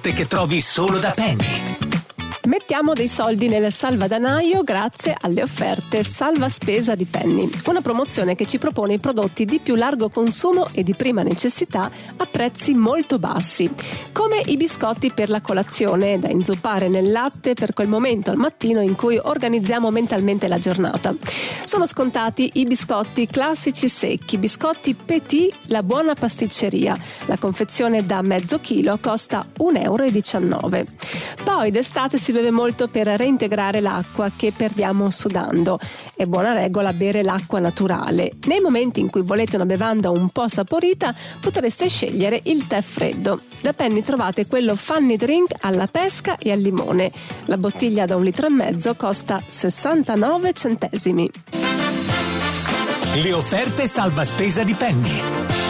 offerte che trovi solo da Penny. Mettiamo dei soldi nel salvadanaio grazie alle offerte Salva Spesa di Penny, una promozione che ci propone i prodotti di più largo consumo e di prima necessità a prezzi molto bassi, come i biscotti per la colazione da inzuppare nel latte per quel momento al mattino in cui organizziamo mentalmente la giornata. Sono scontati i biscotti classici secchi, biscotti Petit, la buona pasticceria. La confezione da mezzo chilo costa 1,19 euro. Poi d'estate si beve molto per reintegrare l'acqua che perdiamo sudando. È buona regola bere l'acqua naturale. Nei momenti in cui volete una bevanda un po' saporita, potreste scegliere il tè freddo. Da Penny trovate quello Funny Drink alla pesca e al limone. La bottiglia da 1,5 litri costa 69 centesimi. Le offerte Salva Spesa di Penny.